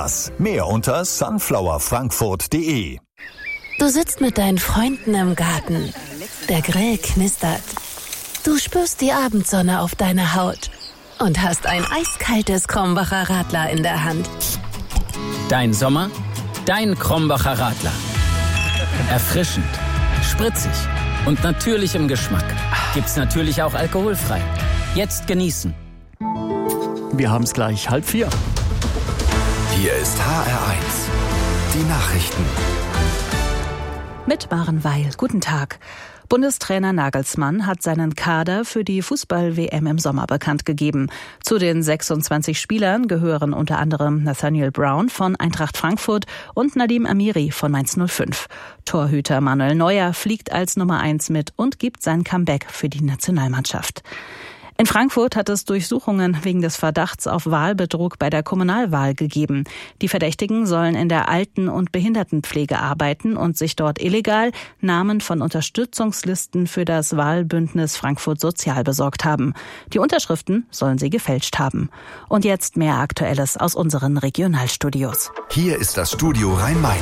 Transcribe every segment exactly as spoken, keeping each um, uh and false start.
Spaß. Mehr unter sunflower frankfurt punkt de. Du sitzt mit deinen Freunden im Garten. Der Grill knistert. Du spürst die Abendsonne auf deiner Haut und hast ein eiskaltes Krombacher Radler in der Hand. Dein Sommer, dein Krombacher Radler. Erfrischend, spritzig und natürlich im Geschmack. Gibt's natürlich auch alkoholfrei. Jetzt genießen. Wir haben es gleich halb vier. Hier ist H R eins. Die Nachrichten. Mit Maren Weil. Guten Tag. Bundestrainer Nagelsmann hat seinen Kader für die Fußball-W M im Sommer bekannt gegeben. Zu den sechsundzwanzig Spielern gehören unter anderem Nathaniel Brown von Eintracht Frankfurt und Nadim Amiri von Mainz null fünf. Torhüter Manuel Neuer fliegt als Nummer eins mit und gibt sein Comeback für die Nationalmannschaft. In Frankfurt hat es Durchsuchungen wegen des Verdachts auf Wahlbetrug bei der Kommunalwahl gegeben. Die Verdächtigen sollen in der Alten- und Behindertenpflege arbeiten und sich dort illegal Namen von Unterstützungslisten für das Wahlbündnis Frankfurt Sozial besorgt haben. Die Unterschriften sollen sie gefälscht haben. Und jetzt mehr Aktuelles aus unseren Regionalstudios. Hier ist das Studio Rhein-Main.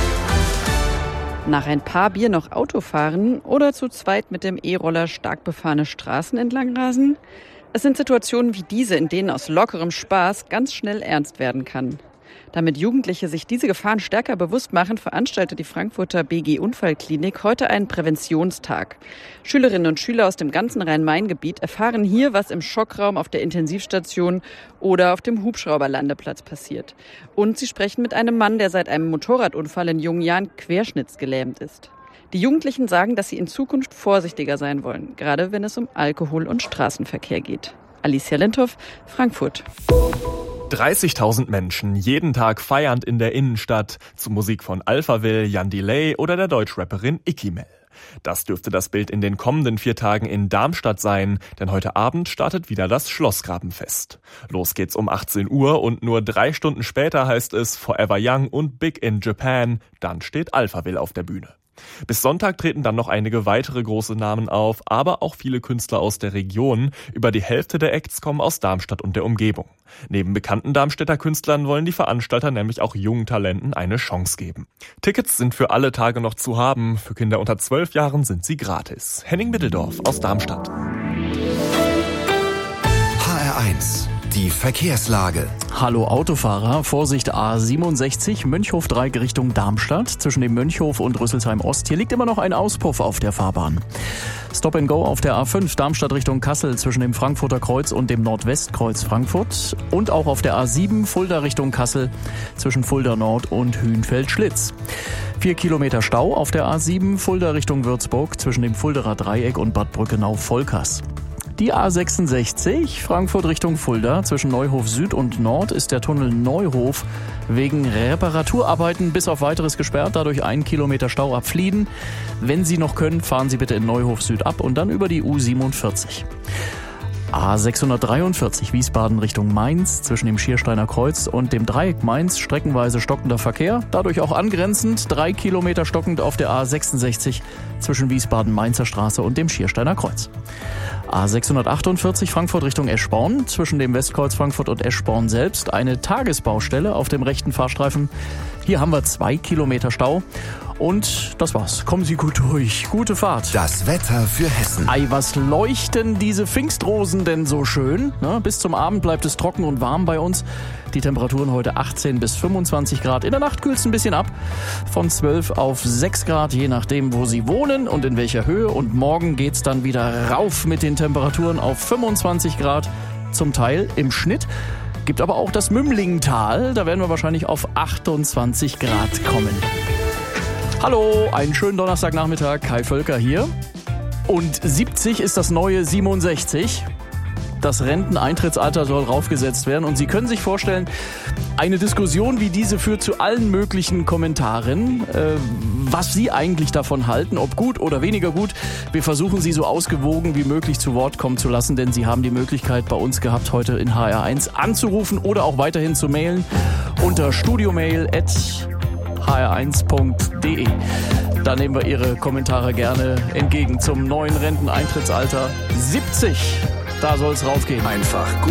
Nach ein paar Bier noch Auto fahren oder zu zweit mit dem E-Roller stark befahrene Straßen entlang rasen? Es sind Situationen wie diese, in denen aus lockerem Spaß ganz schnell ernst werden kann. Damit Jugendliche sich diese Gefahren stärker bewusst machen, veranstaltet die Frankfurter B G-Unfallklinik heute einen Präventionstag. Schülerinnen und Schüler aus dem ganzen Rhein-Main-Gebiet erfahren hier, was im Schockraum auf der Intensivstation oder auf dem Hubschrauberlandeplatz passiert. Und sie sprechen mit einem Mann, der seit einem Motorradunfall in jungen Jahren querschnittsgelähmt ist. Die Jugendlichen sagen, dass sie in Zukunft vorsichtiger sein wollen, gerade wenn es um Alkohol und Straßenverkehr geht. Alicia Lindhoff, Frankfurt. dreißigtausend Menschen, jeden Tag feiernd in der Innenstadt, zu Musik von Alphaville, Jan Delay oder der Deutschrapperin Ikimel. Das dürfte das Bild in den kommenden vier Tagen in Darmstadt sein, denn heute Abend startet wieder das Schlossgrabenfest. Los geht's um achtzehn Uhr und nur drei Stunden später heißt es Forever Young und Big in Japan, dann steht Alphaville auf der Bühne. Bis Sonntag treten dann noch einige weitere große Namen auf, aber auch viele Künstler aus der Region. Über die Hälfte der Acts kommen aus Darmstadt und der Umgebung. Neben bekannten Darmstädter Künstlern wollen die Veranstalter nämlich auch jungen Talenten eine Chance geben. Tickets sind für alle Tage noch zu haben. Für Kinder unter zwölf Jahren sind sie gratis. Henning Mitteldorf aus Darmstadt. H R eins. Die Verkehrslage. Hallo Autofahrer, Vorsicht A siebenundsechzig, Mönchhof-Dreieck Richtung Darmstadt. Zwischen dem Mönchhof und Rüsselsheim-Ost. Hier liegt immer noch ein Auspuff auf der Fahrbahn. Stop and Go auf der A fünf, Darmstadt Richtung Kassel zwischen dem Frankfurter Kreuz und dem Nordwestkreuz Frankfurt. Und auch auf der A sieben, Fulda Richtung Kassel zwischen Fulda Nord und Hünfeld-Schlitz. Vier Kilometer Stau auf der A sieben, Fulda Richtung Würzburg zwischen dem Fulderer Dreieck und Bad Brückenau-Volkers. Die A sechsundsechzig, Frankfurt Richtung Fulda, zwischen Neuhof Süd und Nord ist der Tunnel Neuhof wegen Reparaturarbeiten bis auf weiteres gesperrt, dadurch ein Kilometer Stau ab Flieden. Wenn Sie noch können, fahren Sie bitte in Neuhof Süd ab und dann über die U siebenundvierzig. A sechshundertdreiundvierzig, Wiesbaden Richtung Mainz, zwischen dem Schiersteiner Kreuz und dem Dreieck Mainz streckenweise stockender Verkehr, dadurch auch angrenzend drei Kilometer stockend auf der A sechsundsechzig zwischen Wiesbaden-Mainzer Straße und dem Schiersteiner Kreuz. A sechshundertachtundvierzig Frankfurt Richtung Eschborn, zwischen dem Westkreuz Frankfurt und Eschborn selbst eine Tagesbaustelle auf dem rechten Fahrstreifen. Hier haben wir zwei Kilometer Stau. Und das war's. Kommen Sie gut durch. Gute Fahrt. Das Wetter für Hessen. Ei, was leuchten diese Pfingstrosen denn so schön? Na, bis zum Abend bleibt es trocken und warm bei uns. Die Temperaturen heute achtzehn bis fünfundzwanzig Grad. In der Nacht kühlt es ein bisschen ab. Von zwölf auf sechs Grad, je nachdem, wo Sie wohnen und in welcher Höhe. Und morgen geht's dann wieder rauf mit den Temperaturen auf fünfundzwanzig Grad. Zum Teil im Schnitt. Gibt aber auch das Mümlingtal. Da werden wir wahrscheinlich auf achtundzwanzig Grad kommen. Hallo, einen schönen Donnerstagnachmittag, Kai Völker hier. Und siebzig ist das neue siebenundsechzig. Das Renteneintrittsalter soll raufgesetzt werden. Und Sie können sich vorstellen, eine Diskussion wie diese führt zu allen möglichen Kommentaren, äh, was Sie eigentlich davon halten, ob gut oder weniger gut. Wir versuchen Sie so ausgewogen wie möglich zu Wort kommen zu lassen, denn Sie haben die Möglichkeit bei uns gehabt, heute in H R eins anzurufen oder auch weiterhin zu mailen unter studiomail at h r eins punkt de. Da nehmen wir Ihre Kommentare gerne entgegen zum neuen Renteneintrittsalter siebzig. Da soll es raufgehen. Einfach gut.